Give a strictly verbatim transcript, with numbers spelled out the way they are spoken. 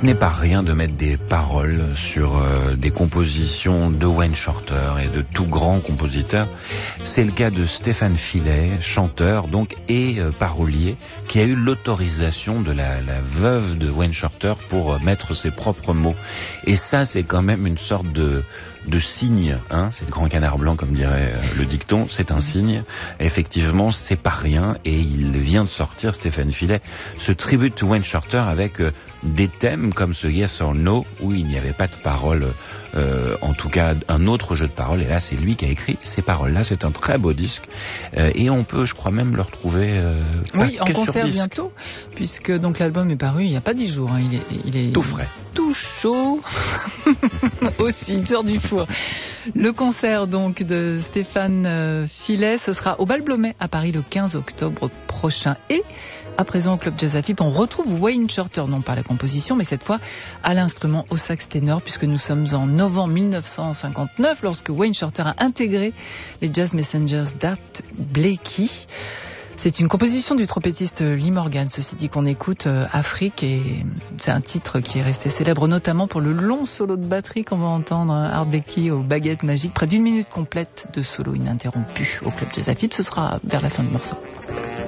Ce n'est pas rien de mettre des paroles sur euh, des compositions de Wayne Shorter et de tout grands compositeurs. C'est le cas de Stéphane Filet, chanteur donc et euh, parolier, qui a eu l'autorisation de la, la veuve de Wayne Shorter pour euh, mettre ses propres mots. Et ça, c'est quand même une sorte de de signe, hein, c'est le grand canard blanc comme dirait euh, le dicton, c'est un signe. Effectivement, c'est pas rien et il vient de sortir, Stéphane Filet, ce tribute to Wayne Shorter avec euh, des thèmes comme ce Yes or No où il n'y avait pas de paroles, euh, en tout cas un autre jeu de paroles, et là c'est lui qui a écrit ces paroles-là. C'est un très beau disque euh, et on peut, je crois même le retrouver euh, oui, en sur concert disque. bientôt, puisque donc l'album est paru il n'y a pas dix jours, hein. il, est, il est tout frais, tout chaud aussi, il sort du four. Le concert donc de Stéphane euh, Filet, ce sera au Bal Blomet à Paris le quinze octobre prochain. Et à présent au Club Jazz Afib, on retrouve Wayne Shorter, non pas à la composition, mais cette fois à l'instrument, au sax ténor, puisque nous sommes en novembre mille neuf cent cinquante-neuf, lorsque Wayne Shorter a intégré les Jazz Messengers d'Art Blakey. C'est une composition du trompettiste Lee Morgan, ceci dit, qu'on écoute euh, Afrique, et c'est un titre qui est resté célèbre notamment pour le long solo de batterie qu'on va entendre, hein, Art Blakey aux baguettes magiques, près d'une minute complète de solo ininterrompu au Club Jazz Afib. Ce sera vers la fin du morceau.